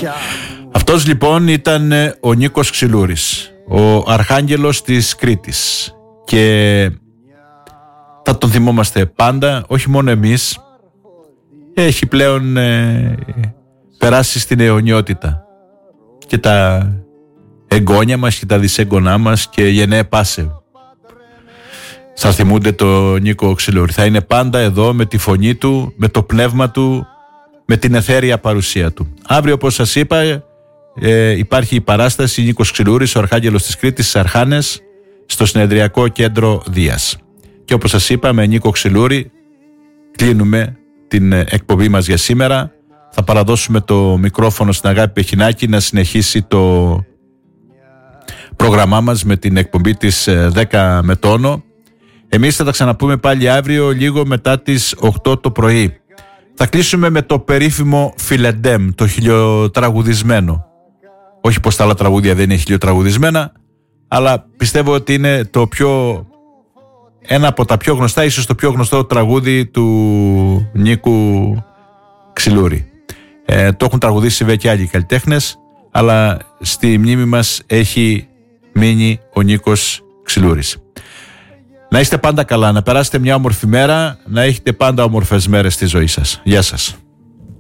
Αυτός λοιπόν ήταν ο Νίκος Ξυλούρης, ο αρχάγγελος της Κρήτης, και θα τον θυμόμαστε πάντα, όχι μόνο εμείς. Έχει πλέον περάσει στην αιωνιότητα και τα εγγόνια μας και τα δυσέγγονά μας και γενναία πάσε θα θυμούνται το Νίκο Ξυλούρη. Θα είναι πάντα εδώ με τη φωνή του, με το πνεύμα του, με την αιθέρια παρουσία του. Αύριο, όπως σας είπα, υπάρχει η παράσταση Νίκος Ξυλούρης, ο αρχάγγελος της Κρήτης, στις Αρχάνες, στο Συνεδριακό Κέντρο Δίας. Και όπως σας είπα, με Νίκο Ξυλούρη κλείνουμε την εκπομπή μας για σήμερα. Θα παραδώσουμε το μικρόφωνο στην Αγάπη Πεχινάκη να συνεχίσει το πρόγραμμά μας με την εκπομπή της 10 με τόνο. Εμείς θα τα ξαναπούμε πάλι αύριο λίγο μετά τις 8 το πρωί. Θα κλείσουμε με το περίφημο Φιλεντέμ, το χιλιοτραγουδισμένο. Όχι πως τα άλλα τραγούδια δεν είναι χιλιοτραγουδισμένα, αλλά πιστεύω ότι είναι ένα από τα πιο γνωστά, ίσως το πιο γνωστό τραγούδι του Νίκου Ξυλούρη. Το έχουν τραγουδήσει βέβαια και άλλοι καλλιτέχνες, αλλά στη μνήμη μας έχει μείνει ο Νίκος Ξυλούρης. Να είστε πάντα καλά, να περάσετε μια όμορφη μέρα, να έχετε πάντα όμορφες μέρες στη ζωή σας. Γεια σας.